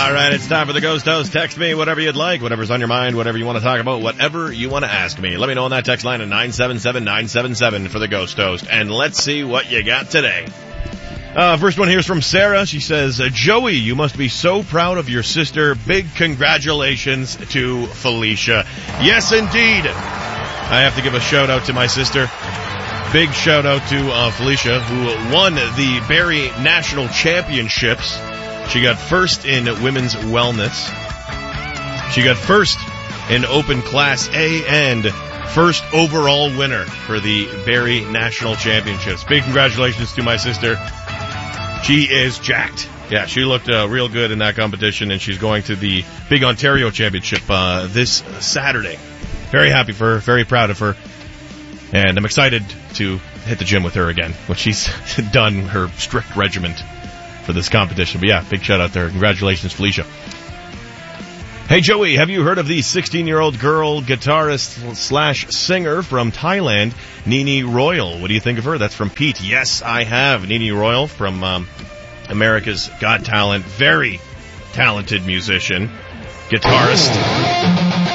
All right, it's time for the Ghost Host. Text me whatever you'd like, whatever's on your mind, whatever you want to talk about, whatever you want to ask me. Let me know on that text line at 977-977 for the Ghost Host. And let's see what you got today. First one here is from Sarah. She says, Joey, you must be so proud of your sister. Big congratulations to Felicia. Yes, indeed. I have to give a shout out to my sister. Big shout out to Felicia, who won the Barrie National Championships. She got first in women's wellness. She got first in Open Class A and first overall winner for the Barrie National Championships. Big congratulations to my sister. She is jacked. Yeah, she looked real good in that competition, and she's going to the Big Ontario Championship this Saturday. Very happy for her, very proud of her, and I'm excited to hit the gym with her again when she's done her strict regimen for this competition. But yeah, big shout out there. Congratulations, Felicia. Hey, Joey, have you heard of the 16-year-old girl guitarist / singer from Thailand, Nini Royal? What do you think of her? That's from Pete. Yes, I have. Nini Royal from America's Got Talent. Very talented musician, guitarist.